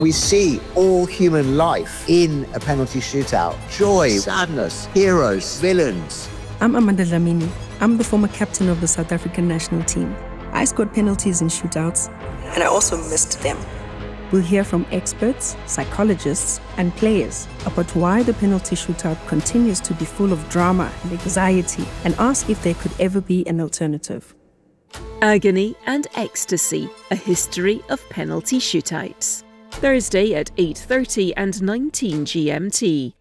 We see all human life in a penalty shootout. Joy, sadness, heroes, villains. I'm Amanda Dlamini. I'm the former captain of the South African national team. I scored penalties in shootouts, and I also missed them. We'll hear from experts, psychologists, and players about why the penalty shootout continues to be full of drama and anxiety, and ask if there could ever be an alternative. Agony and Ecstasy, a history of penalty shootouts. Thursday at 8:30 and 19 GMT.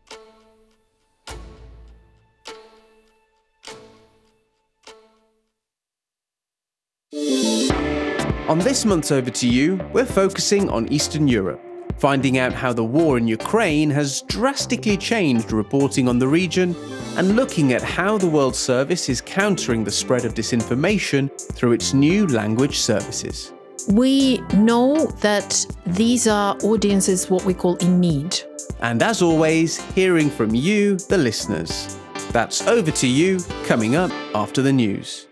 On this month's Over to You, we're focusing on Eastern Europe, finding out how the war in Ukraine has drastically changed reporting on the region, and looking at how the World Service is countering the spread of disinformation through its new language services. We know that these are audiences what we call in need. And as always, hearing from you, the listeners. That's Over to You, coming up after the news.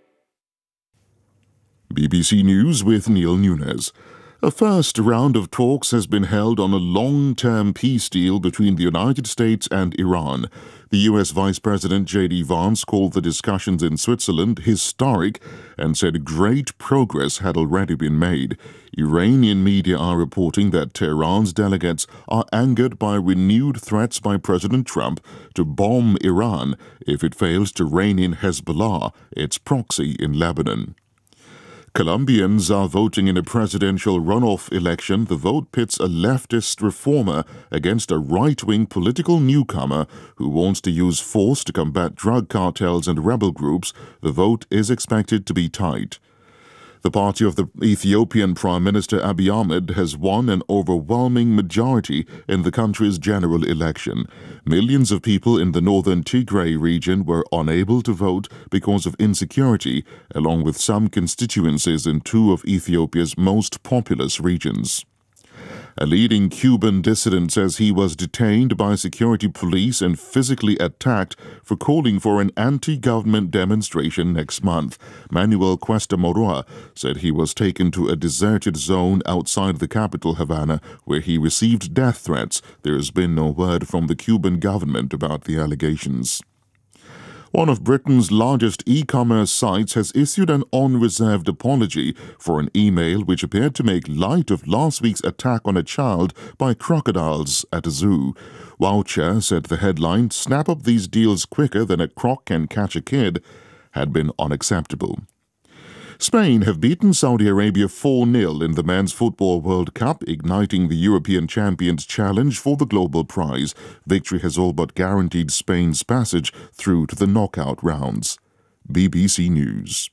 BBC News with Neil Nunes. A first round of talks has been held on a long-term peace deal between the United States and Iran. The US Vice President J.D. Vance called the discussions in Switzerland historic and said great progress had already been made. Iranian media are reporting that Tehran's delegates are angered by renewed threats by President Trump to bomb Iran if it fails to rein in Hezbollah, its proxy in Lebanon. Colombians are voting in a presidential runoff election. The vote pits a leftist reformer against a right-wing political newcomer who wants to use force to combat drug cartels and rebel groups. The vote is expected to be tight. The party of the Ethiopian Prime Minister Abiy Ahmed has won an overwhelming majority in the country's general election. Millions of people in the northern Tigray region were unable to vote because of insecurity, along with some constituencies in two of Ethiopia's most populous regions. A leading Cuban dissident says he was detained by security police and physically attacked for calling for an anti-government demonstration next month. Manuel Cuesta Moroa said he was taken to a deserted zone outside the capital, Havana, where he received death threats. There has been no word from the Cuban government about the allegations. One of Britain's largest e-commerce sites has issued an unreserved apology for an email which appeared to make light of last week's attack on a child by crocodiles at a zoo. Wowcher said the headline, "Snap up these deals quicker than a croc can catch a kid," had been unacceptable. Spain have beaten Saudi Arabia 4-0 in the Men's Football World Cup, igniting the European champions' challenge for the global prize. Victory has all but guaranteed Spain's passage through to the knockout rounds. BBC News.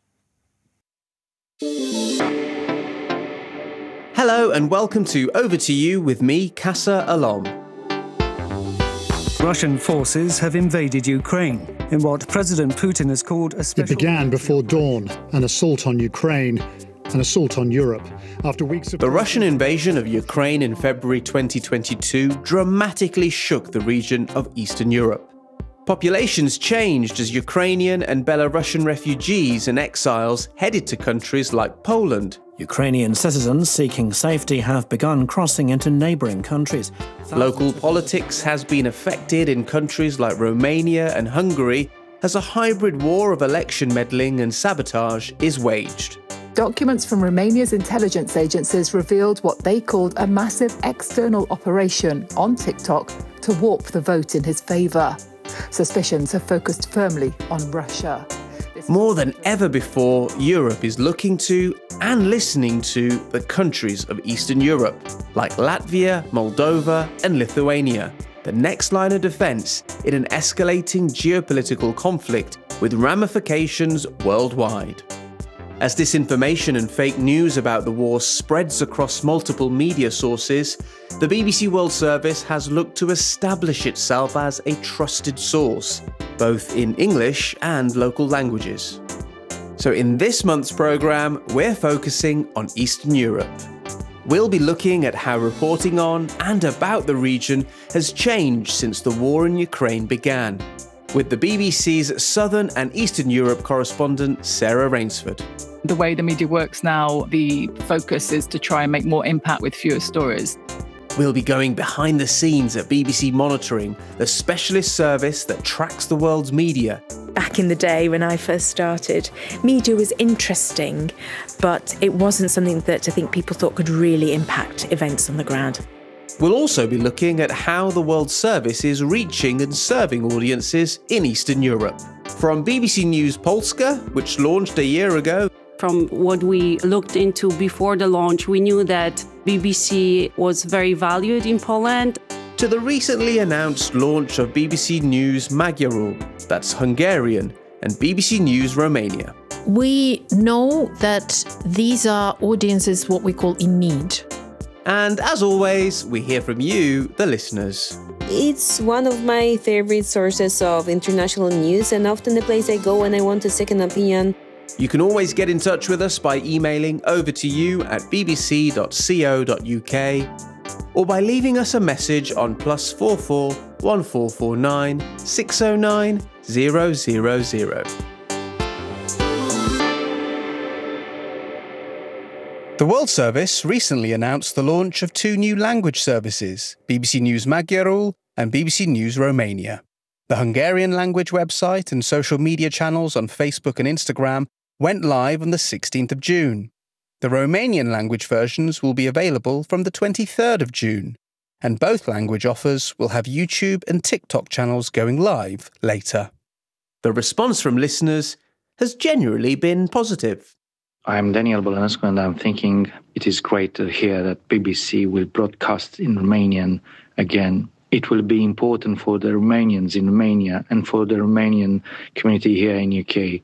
Hello and welcome to Over to You with me, Kassa Alom. Russian forces have invaded Ukraine in what President Putin has called a special... It began before dawn, an assault on Ukraine, an assault on Europe. After weeks of... The Russian invasion of Ukraine in February 2022 dramatically shook the region of Eastern Europe. Populations changed as Ukrainian and Belarusian refugees and exiles headed to countries like Poland. Ukrainian citizens seeking safety have begun crossing into neighbouring countries. Local politics has been affected in countries like Romania and Hungary as a hybrid war of election meddling and sabotage is waged. Documents from Romania's intelligence agencies revealed what they called a massive external operation on TikTok to warp the vote in his favour. Suspicions have focused firmly on Russia. More than ever before, Europe is looking to and listening to the countries of Eastern Europe, like Latvia, Moldova, and Lithuania, the next line of defence in an escalating geopolitical conflict with ramifications worldwide. As disinformation and fake news about the war spreads across multiple media sources, the BBC World Service has looked to establish itself as a trusted source, both in English and local languages. So in this month's programme, we're focusing on Eastern Europe. We'll be looking at how reporting on and about the region has changed since the war in Ukraine began, with the BBC's Southern and Eastern Europe correspondent Sarah Rainsford. The way the media works now, the focus is to try and make more impact with fewer stories. We'll be going behind the scenes at BBC Monitoring, the specialist service that tracks the world's media. Back in the day when I first started, media was interesting, but it wasn't something that I think people thought could really impact events on the ground. We'll also be looking at how the World Service is reaching and serving audiences in Eastern Europe. From BBC News Polska, which launched a year ago. From what we looked into before the launch, we knew that BBC was very valued in Poland. To the recently announced launch of BBC News Magyarul, that's Hungarian, and BBC News Romania. We know that these are audiences what we call in need. And as always, we hear from you, the listeners. It's one of my favorite sources of international news and often the place I go when I want a second opinion. You can always get in touch with us by emailing over to you at bbc.co.uk or by leaving us a message on +44 1449 609 000. The World Service recently announced the launch of 2 new language services, BBC News Magyarul and BBC News Romania. The Hungarian language website and social media channels on Facebook and Instagram went live on the 16th of June. The Romanian language versions will be available from the 23rd of June, and both language offers will have YouTube and TikTok channels going live later. The response from listeners has generally been positive. I'm Daniel Bălănescu, and I'm thinking it is great to hear that BBC will broadcast in Romanian again. It will be important for the Romanians in Romania and for the Romanian community here in UK.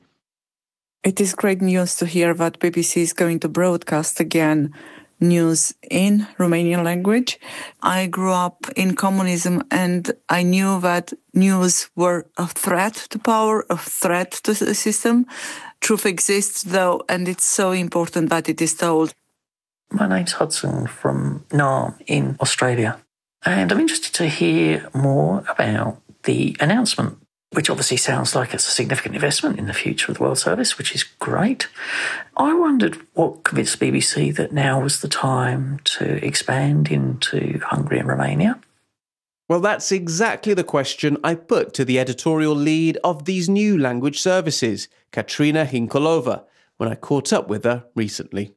It is great news to hear that BBC is going to broadcast again news in Romanian language. I grew up in communism and I knew that news were a threat to power, a threat to the system. Truth exists though, and it's so important that it is told. My name's Hudson from Naarm in Australia, and I'm interested to hear more about the announcement, which obviously sounds like it's a significant investment in the future of the World Service, which is great. I wondered what convinced BBC that now was the time to expand into Hungary and Romania. Well, that's exactly the question I put to the editorial lead of these new language services, Katrina Hinkolova, when I caught up with her recently.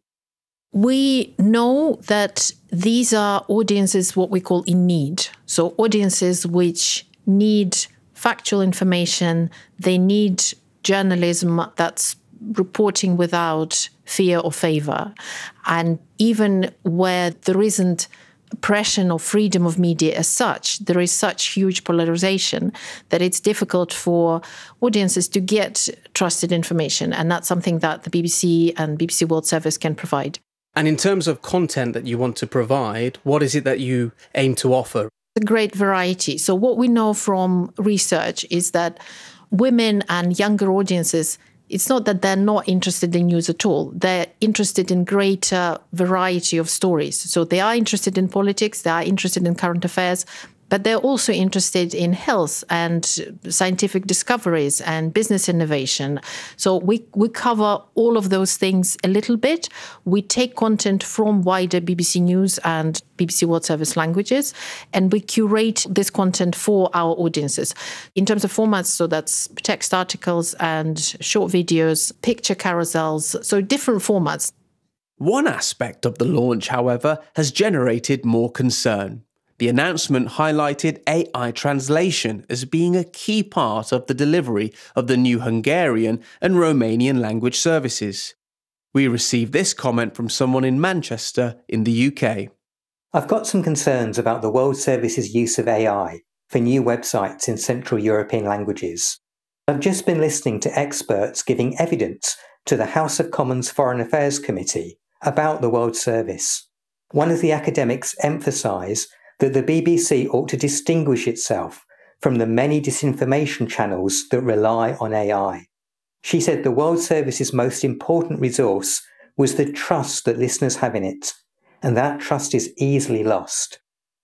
We know that these are audiences what we call in need. So audiences which need factual information, they need journalism that's reporting without fear or favor. And even where there isn't oppression or freedom of media as such, there is such huge polarization that it's difficult for audiences to get trusted information. And that's something that the BBC and BBC World Service can provide. And in terms of content that you want to provide, what is it that you aim to offer? A great variety. So what we know from research is that women and younger audiences, it's not that they're not interested in news at all. They're interested in greater variety of stories. So they are interested in politics, they are interested in current affairs, but they're also interested in health and scientific discoveries and business innovation. So we cover all of those things a little bit. We take content from wider BBC News and BBC World Service languages, and we curate this content for our audiences. In terms of formats, so that's text articles and short videos, picture carousels, so different formats. One aspect of the launch, however, has generated more concern. The announcement highlighted AI translation as being a key part of the delivery of the new Hungarian and Romanian language services. We received this comment from someone in Manchester in the UK. I've got some concerns about the World Service's use of AI for new websites in Central European languages. I've just been listening to experts giving evidence to the House of Commons Foreign Affairs Committee about the World Service. One of the academics emphasised that the BBC ought to distinguish itself from the many disinformation channels that rely on AI. She said the World Service's most important resource was the trust that listeners have in it, and that trust is easily lost.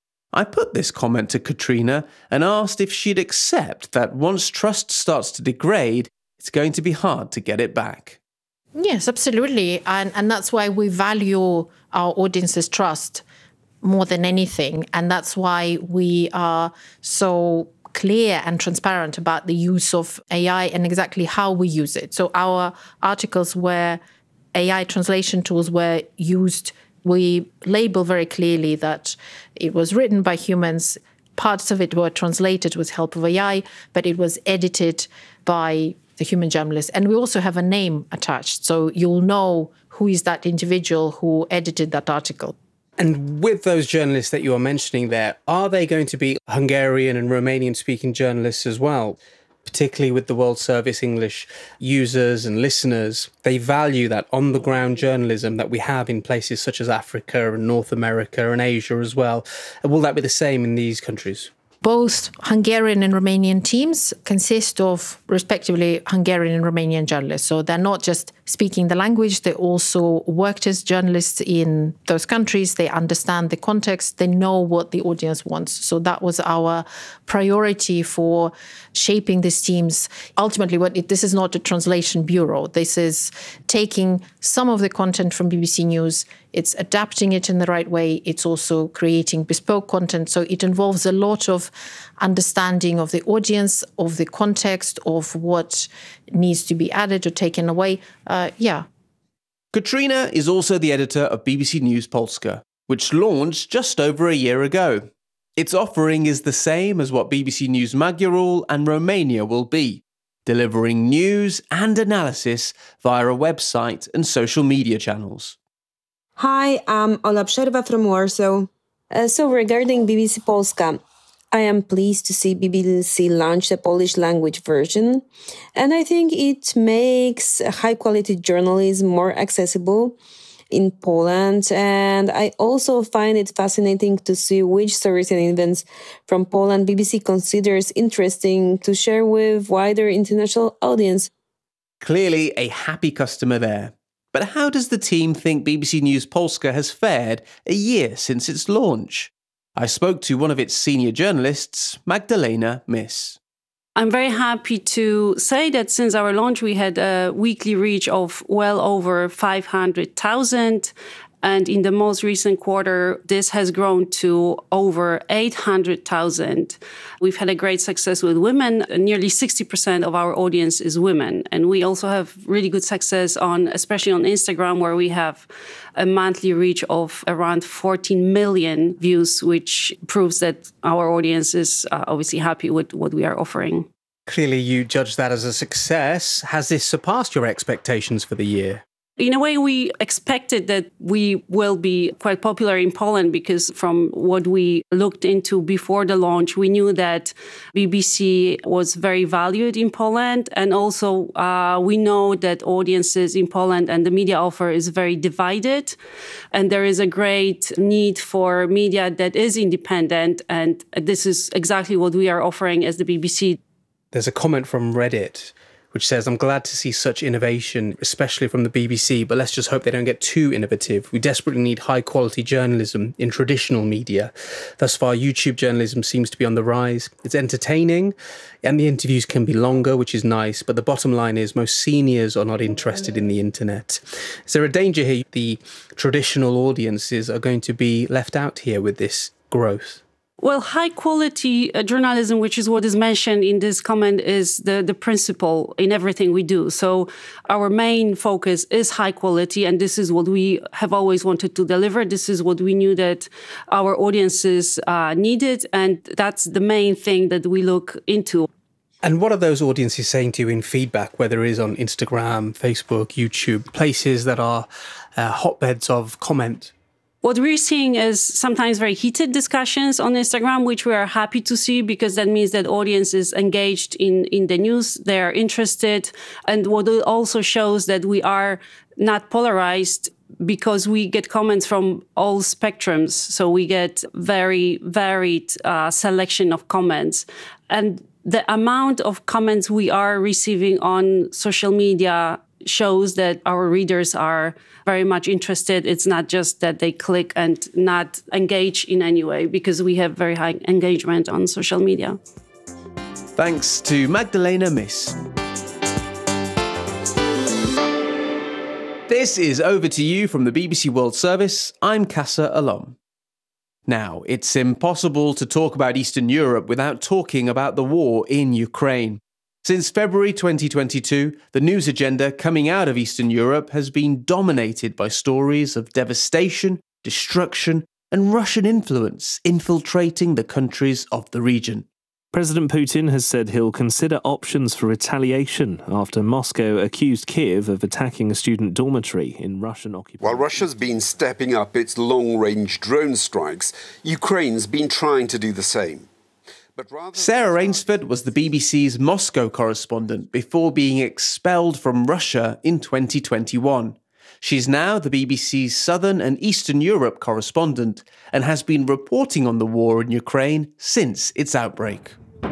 I put this comment to Katrina and asked if she'd accept that once trust starts to degrade, it's going to be hard to get it back. Yes, absolutely. And that's why we value our audience's trust. more than anything. And that's why we are so clear and transparent about the use of AI and exactly how we use it. So our articles where AI translation tools were used, we label very clearly that it was written by humans. Parts of it were translated with help of AI, but it was edited by the human journalist. And we also have a name attached, so you'll know who is that individual who edited that article. And with those journalists that you are mentioning there, are they going to be Hungarian and Romanian-speaking journalists as well? Particularly with the World Service English users and listeners, they value that on-the-ground journalism that we have in places such as Africa and North America and Asia as well. And will that be the same in these countries? Both Hungarian and Romanian teams consist of, respectively, Hungarian and Romanian journalists. So they're not just speaking the language, they also worked as journalists in those countries. They understand the context, they know what the audience wants. So that was our priority for shaping these teams. Ultimately, this is not a translation bureau. This is taking some of the content from BBC News, it's adapting it in the right way. It's also creating bespoke content. So it involves a lot of understanding of the audience, of the context, of what needs to be added or taken away. Katrina is also the editor of BBC News Polska, which launched just over a year ago. Its offering is the same as what BBC News Magyarul and Romania will be, delivering news and analysis via a website and social media channels. Hi, I'm Ola Przerwa from Warsaw. So regarding BBC Polska, I am pleased to see BBC launch the Polish language version, and I think it makes high-quality journalism more accessible in Poland, and I also find it fascinating to see which stories and events from Poland BBC considers interesting to share with wider international audience. Clearly a happy customer there. But how does the team think BBC News Polska has fared a year since its launch? I spoke to one of its senior journalists, Magdalena Miss. I'm very happy to say that since our launch, we had a weekly reach of well over 500,000. And in the most recent quarter, this has grown to over 800,000. We've had a great success with women. Nearly 60% of our audience is women. And we also have really good success especially on Instagram, where we have a monthly reach of around 14 million views, which proves that our audience is obviously happy with what we are offering. Clearly, you judge that as a success. Has this surpassed your expectations for the year? In a way, we expected that we will be quite popular in Poland because from what we looked into before the launch, we knew that BBC was very valued in Poland. And also we know that audiences in Poland and the media offer is very divided. And there is a great need for media that is independent. And this is exactly what we are offering as the BBC. There's a comment from Reddit which says, I'm glad to see such innovation, especially from the BBC, but let's just hope they don't get too innovative. We desperately need high-quality journalism in traditional media. Thus far, YouTube journalism seems to be on the rise. It's entertaining, and the interviews can be longer, which is nice, but the bottom line is most seniors are not interested in the internet. Is there a danger here the traditional audiences are going to be left out here with this growth? Well, high-quality journalism, which is what is mentioned in this comment, is the principle in everything we do. So our main focus is high quality, and this is what we have always wanted to deliver. This is what we knew that our audiences needed, and that's the main thing that we look into. And what are those audiences saying to you in feedback, whether it is on Instagram, Facebook, YouTube, places that are hotbeds of comment? What we're seeing is sometimes very heated discussions on Instagram, which we are happy to see because that means that audience is engaged in the news, they're interested. And what it also shows that we are not polarized because we get comments from all spectrums. So we get very varied selection of comments. And the amount of comments we are receiving on social media shows that our readers are very much interested. It's not just that they click and not engage in any way, because we have very high engagement on social media. Thanks to Magdalena Miss. This is Over to You from the BBC World Service. I'm Casa Alom. Now, it's impossible to talk about Eastern Europe without talking about the war in Ukraine. Since February 2022, the news agenda coming out of Eastern Europe has been dominated by stories of devastation, destruction, and Russian influence infiltrating the countries of the region. President Putin has said he'll consider options for retaliation after Moscow accused Kyiv of attacking a student dormitory in Russian-occupied. While Russia's been stepping up its long-range drone strikes, Ukraine's been trying to do the same. Sarah Rainsford was the BBC's Moscow correspondent before being expelled from Russia in 2021. She's now the BBC's Southern and Eastern Europe correspondent and has been reporting on the war in Ukraine since its outbreak.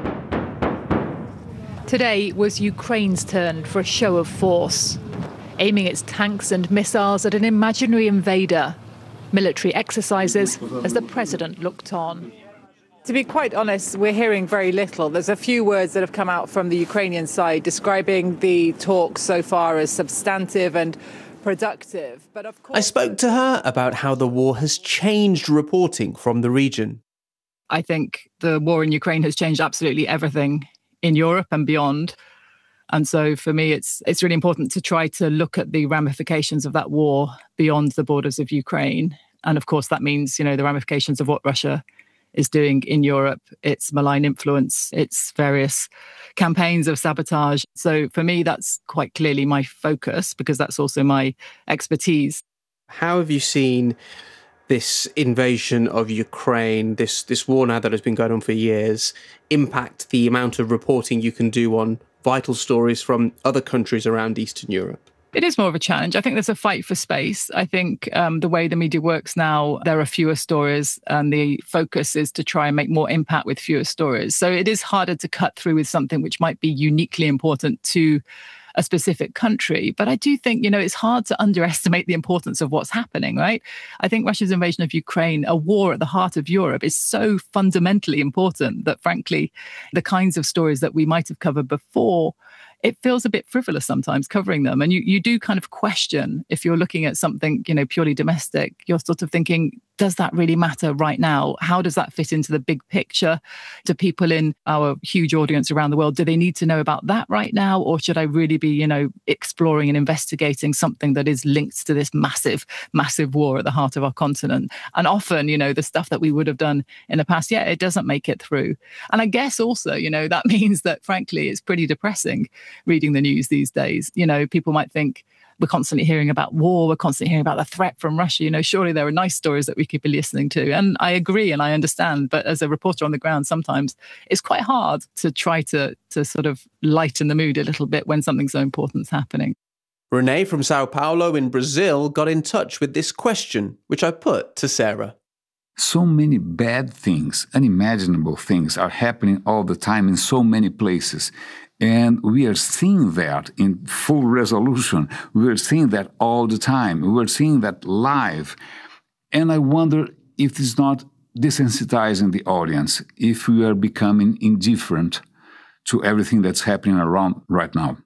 Today was Ukraine's turn for a show of force, aiming its tanks and missiles at an imaginary invader. Military exercises as the president looked on. To be quite honest, we're hearing very little. There's a few words that have come out from the Ukrainian side describing the talks so far as substantive and productive. But of course, I spoke to her about how the war has changed reporting from the region. I think the war in Ukraine has changed absolutely everything in Europe and beyond. And so for me, it's really important to try to look at the ramifications of that war beyond the borders of Ukraine. And of course, that means, the ramifications of what Russia is doing in Europe, its malign influence, its various campaigns of sabotage. So for me, that's quite clearly my focus because that's also my expertise. How have you seen this invasion of Ukraine, this war now that has been going on for years, impact the amount of reporting you can do on vital stories from other countries around Eastern Europe? It is more of a challenge. I think there's a fight for space. I think the way the media works now, there are fewer stories and the focus is to try and make more impact with fewer stories. So it is harder to cut through with something which might be uniquely important to a specific country. But I do think, it's hard to underestimate the importance of what's happening, right? I think Russia's invasion of Ukraine, a war at the heart of Europe, is so fundamentally important that, frankly, the kinds of stories that we might have covered before, it feels a bit frivolous sometimes covering them. And you do kind of question, if you're looking at something, purely domestic, you're sort of thinking, does that really matter right now? How does that fit into the big picture? Do people in our huge audience around the world, do they need to know about that right now? Or should I really be, exploring and investigating something that is linked to this massive, massive war at the heart of our continent? And often, the stuff that we would have done in the past, it doesn't make it through. And I guess also, that means that, frankly, it's pretty depressing reading the news these days. People might think, we're constantly hearing about war, we're constantly hearing about the threat from Russia. Surely there are nice stories that we could be listening to. And I agree and I understand. But as a reporter on the ground, sometimes it's quite hard to try to sort of lighten the mood a little bit when something so important is happening. Renee from Sao Paulo in Brazil got in touch with this question, which I put to Sarah. So many bad things, unimaginable things are happening all the time in so many places. And we are seeing that in full resolution. We are seeing that all the time. We are seeing that live. And I wonder if it's not desensitizing the audience, if we are becoming indifferent to everything that's happening around right now.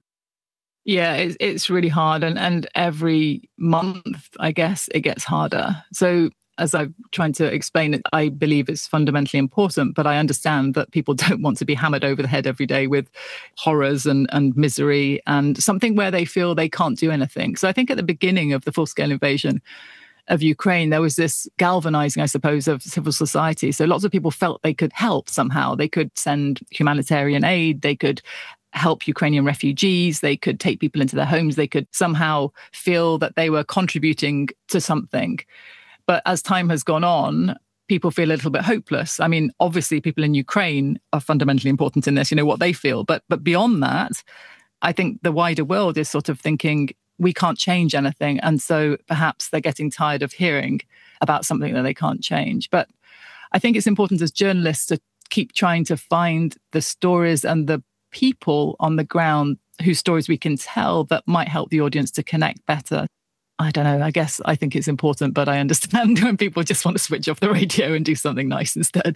Yeah, it's really hard. And every month, I guess, it gets harder. So as I've tried to explain it, I believe it's fundamentally important, but I understand that people don't want to be hammered over the head every day with horrors and misery and something where they feel they can't do anything. So I think at the beginning of the full-scale invasion of Ukraine, there was this galvanizing, I suppose, of civil society. So lots of people felt they could help somehow. They could send humanitarian aid. They could help Ukrainian refugees. They could take people into their homes. They could somehow feel that they were contributing to something. But as time has gone on, people feel a little bit hopeless. I mean, obviously, people in Ukraine are fundamentally important in this, what they feel. But beyond that, I think the wider world is sort of thinking, we can't change anything. And so perhaps they're getting tired of hearing about something that they can't change. But I think it's important as journalists to keep trying to find the stories and the people on the ground whose stories we can tell that might help the audience to connect better. I don't know, I guess I think it's important, but I understand when people just want to switch off the radio and do something nice instead.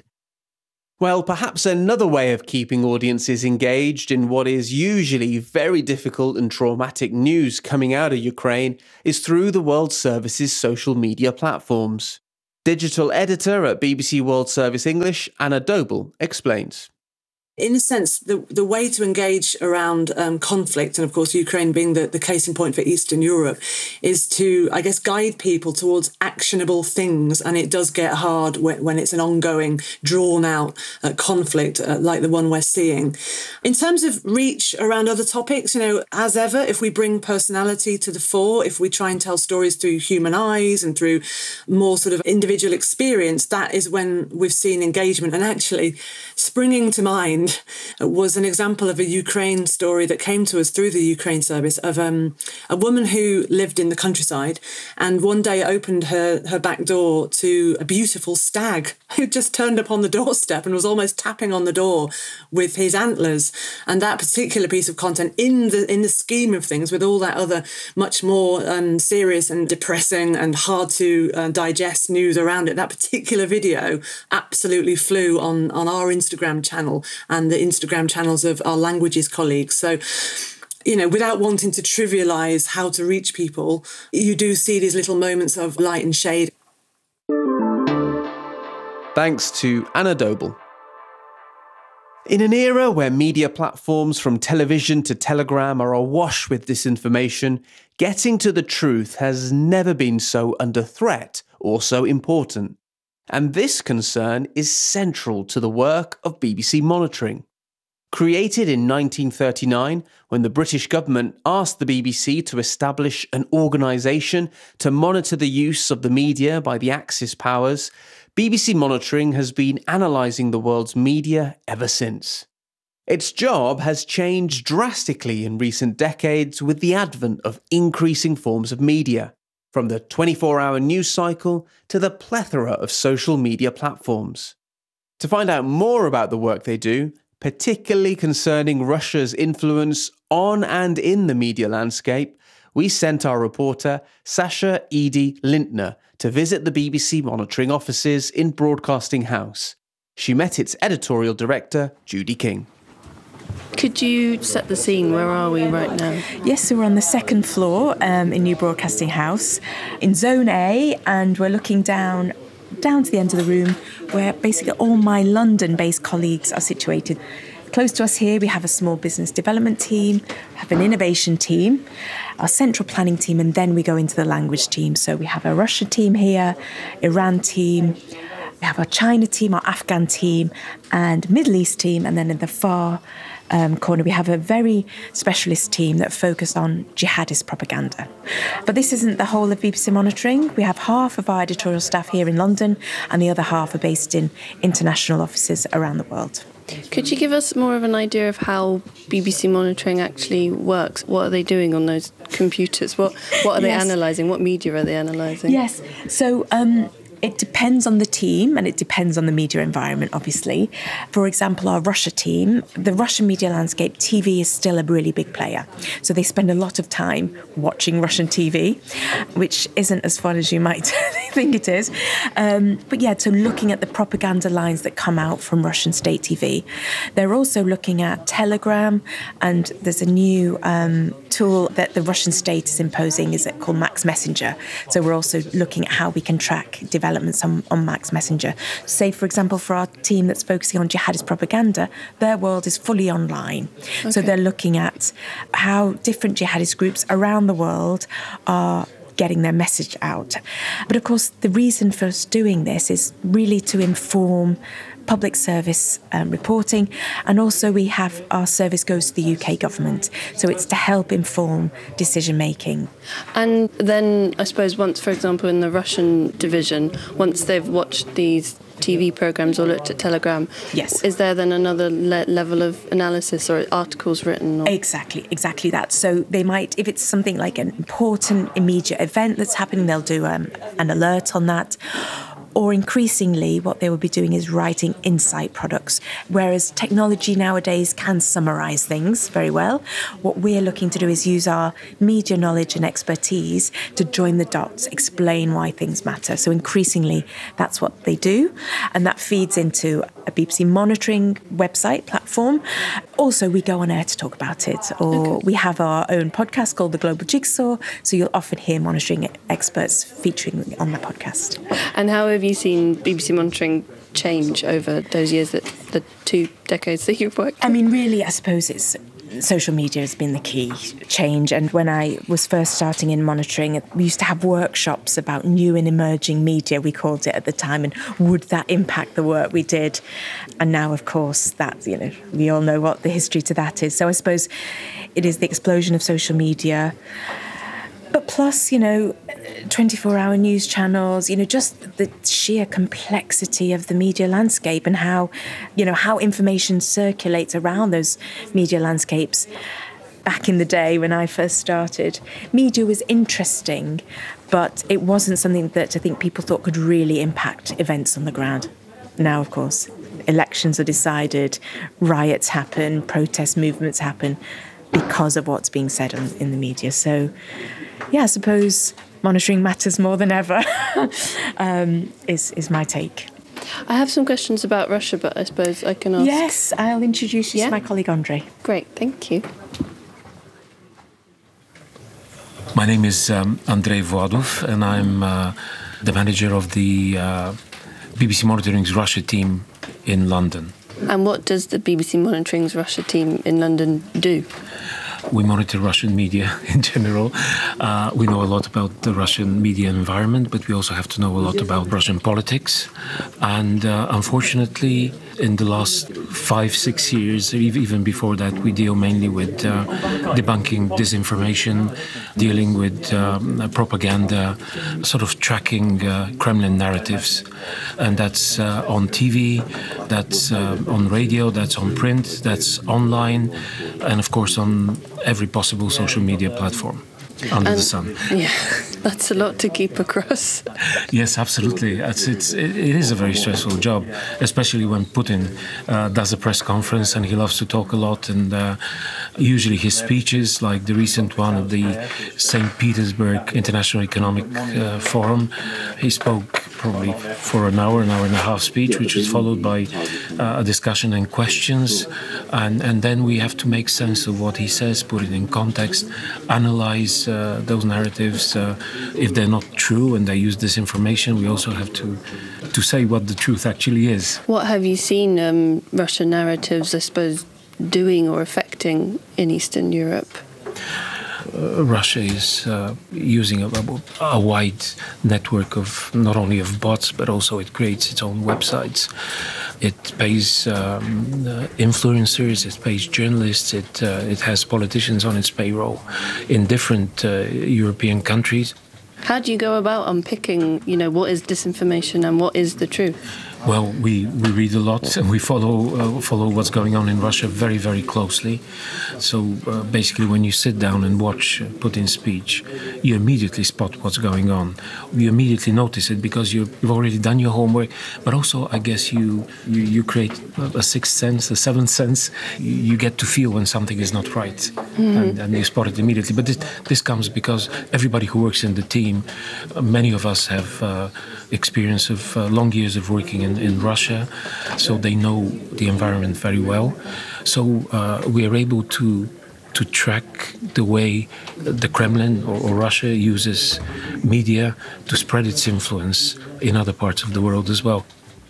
Well, perhaps another way of keeping audiences engaged in what is usually very difficult and traumatic news coming out of Ukraine is through the World Service's social media platforms. Digital editor at BBC World Service English, Anna Doble, explains. In a sense, the way to engage around conflict, and of course Ukraine being the case in point for Eastern Europe, is to, I guess, guide people towards actionable things. And it does get hard when it's an ongoing, drawn-out conflict like the one we're seeing. In terms of reach around other topics, as ever, if we bring personality to the fore, if we try and tell stories through human eyes and through more sort of individual experience, that is when we've seen engagement. And actually, springing to mind was an example of a Ukraine story that came to us through the Ukraine service of a woman who lived in the countryside and one day opened her back door to a beautiful stag who just turned up on the doorstep and was almost tapping on the door with his antlers. And that particular piece of content in the scheme of things, with all that other much more serious and depressing and hard to digest news around it, that particular video absolutely flew on our Instagram channel and the Instagram channels of our languages colleagues. So, without wanting to trivialise how to reach people, you do see these little moments of light and shade. Thanks to Anna Doble. In an era where media platforms from television to Telegram are awash with disinformation, getting to the truth has never been so under threat or so important. And this concern is central to the work of BBC Monitoring. Created in 1939, when the British government asked the BBC to establish an organisation to monitor the use of the media by the Axis powers, BBC Monitoring has been analysing the world's media ever since. Its job has changed drastically in recent decades with the advent of increasing forms of media, from the 24-hour news cycle to the plethora of social media platforms. To find out more about the work they do, particularly concerning Russia's influence on and in the media landscape, we sent our reporter Sasha Edie Lintner to visit the BBC Monitoring offices in Broadcasting House. She met its editorial director, Judy King. Could you set the scene? Where are we right now? Yes, so we're on the second floor in New Broadcasting House in Zone A, and we're looking down to the end of the room where basically all my London-based colleagues are situated. Close to us here, we have a small business development team, have an innovation team, our central planning team, and then we go into the language team. So we have a Russia team here, Iran team, we have our China team, our Afghan team, and Middle East team, and then in the far corner, we have a very specialist team that focus on jihadist propaganda. But this isn't the whole of BBC Monitoring. We have half of our editorial staff here in London, and the other half are based in international offices around the world. Could you give us more of an idea of how BBC Monitoring actually works? What are they doing on those computers? What are they analysing? What media are they analysing? Yes, so it depends on the team and it depends on the media environment, obviously. For example, our Russia team, the Russian media landscape, TV is still a really big player. So they spend a lot of time watching Russian TV, which isn't as fun as you might think it is. But yeah, so looking at the propaganda lines that come out from Russian state TV. They're also looking at Telegram, and there's a new tool that the Russian state is imposing, is it called Max Messenger. So we're also looking at how we can track developments on Max Messenger. Say, for example, for our team that's focusing on jihadist propaganda, their world is fully online. Okay. So they're looking at how different jihadist groups around the world are getting their message out. But of course, the reason for us doing this is really to inform public service reporting, and also we have our service goes to the UK government, so it's to help inform decision making. And then I suppose once, for example, in the Russian division, once they've watched these TV programmes or looked at Telegram, yes, is there then another level of analysis or articles written? Or? Exactly that. So they might, if it's something like an important immediate event that's happening, they'll do an alert on that. Or increasingly, what they will be doing is writing insight products, whereas technology nowadays can summarise things very well. What we're looking to do is use our media knowledge and expertise to join the dots, explain why things matter. So increasingly, that's what they do. And that feeds into a BBC Monitoring website platform. Also, we go on air to talk about it, or we have our own podcast called The Global Jigsaw, so you'll often hear monitoring experts featuring on the podcast. And how have have you seen BBC monitoring change over those years, the 2 decades that you've worked? I mean, really, I suppose it's social media has been the key change. And when I was first starting in monitoring, we used to have workshops about new and emerging media, we called it at the time, and would that impact the work we did? And now, of course, that, you know, we all know what the history to that is. So I suppose it is the explosion of social media. But plus, you know, 24-hour news channels, you know, just the sheer complexity of the media landscape and how, you know, how information circulates around those media landscapes. Back in the day when I first started, media was interesting, but it wasn't something that I think people thought could really impact events on the ground. Now, of course, elections are decided, riots happen, protest movements happen because of what's being said in the media. So, yeah, I suppose monitoring matters more than ever, is my take. I have some questions about Russia, but I suppose I can ask... Yes, I'll introduce you to my colleague Andrei. Great, thank you. My name is Andrei Voadov, and I'm the manager of the BBC Monitoring's Russia team in London. And what does the BBC Monitoring's Russia team in London do? We monitor Russian media in general. We know a lot about the Russian media environment, but we also have to know a lot about Russian politics. And unfortunately, in the last 5-6 years, even before that, we deal mainly with debunking disinformation, dealing with propaganda, sort of tracking Kremlin narratives. And that's on TV, that's on radio, that's on print, that's online, and of course on every possible social media platform under the sun. Yeah, that's a lot to keep across. Yes, absolutely. It is a very stressful job, especially when Putin does a press conference, and he loves to talk a lot. And usually his speeches, like the recent one at the St. Petersburg International Economic Forum, he spoke probably for an hour and a half speech, which was followed by a discussion and questions. And then we have to make sense of what he says, put it in context, analyze those narratives. If they're not true and they use disinformation, we also have to say what the truth actually is. What have you seen Russian narratives, I suppose, doing or affecting in Eastern Europe? Russia is using a wide network of not only of bots, but also it creates its own websites. It pays influencers, it pays journalists, it has politicians on its payroll in different European countries. How do you go about unpicking, you know, what is disinformation and what is the truth? Well, we read a lot and we follow what's going on in Russia very, very closely. So basically, when you sit down and watch Putin's speech, you immediately spot what's going on. You immediately notice it because you've already done your homework. But also, I guess you create a sixth sense, a seventh sense. You get to feel when something is not right, and you spot it immediately. But this comes because everybody who works in the team, many of us have experience of long years of working in Russia, so they know the environment very well. So we are able to track the way the Kremlin or Russia uses media to spread its influence in other parts of the world as well.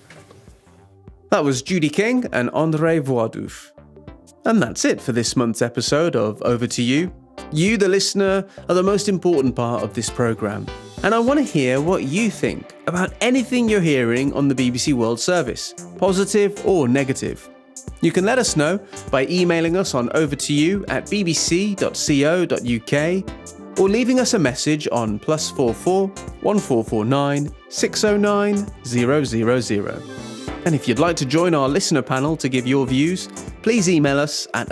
That was Judy King and Andrei Voadov. And that's it for this month's episode of Over to You. You, the listener, are the most important part of this programme. And I want to hear what you think about anything you're hearing on the BBC World Service, positive or negative. You can let us know by emailing us on overtoyou@bbc.co.uk or leaving us a message on +44 1449 609 000. And if you'd like to join our listener panel to give your views, please email us at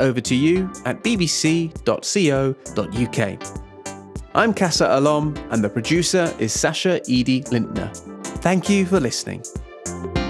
overtoyou@bbc.co.uk. I'm Kassa Alom, and the producer is Sasha Edie Lindner. Thank you for listening.